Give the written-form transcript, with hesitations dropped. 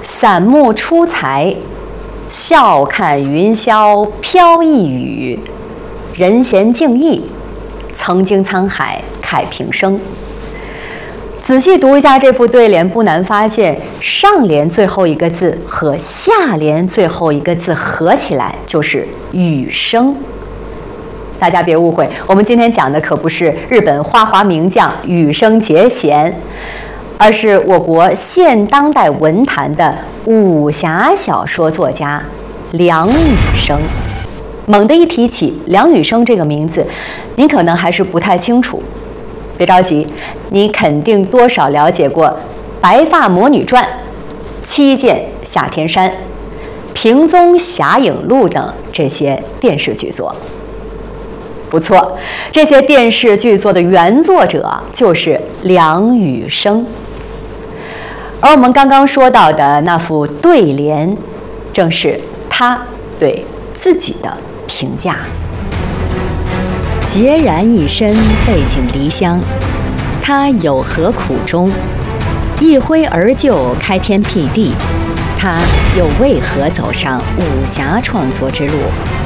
散目出才，笑看云霄飘逸雨，人闲静意，曾经沧海慨平生。仔细读一下这副对联，不难发现，上联最后一个字和下联最后一个字合起来就是雨声。大家别误会，我们今天讲的可不是日本花滑名将羽生结弦，而是我国现当代文坛的武侠小说作家梁羽生。猛地一提起梁羽生这个名字，您可能还是不太清楚。别着急，你肯定多少了解过《白发魔女传》《七剑下天山》《平宗侠影录》等这些电视剧作。不错，这些电视剧作的原作者就是梁羽生。而我们刚刚说到的那副对联，正是他对自己的评价。孑然一身，背井离乡，他有何苦衷？一挥而就，开天辟地，他又为何走上武侠创作之路？